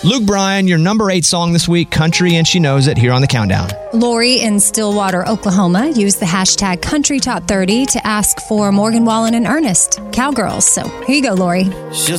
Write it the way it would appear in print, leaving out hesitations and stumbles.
Luke Bryan, your number 8 song this week, Country and She Knows It, here on the Countdown. Lori in Stillwater, Oklahoma, used the hashtag Country Top 30 to ask for Morgan Wallen and Ernest, Cowgirls. So here you go, Lori. She'll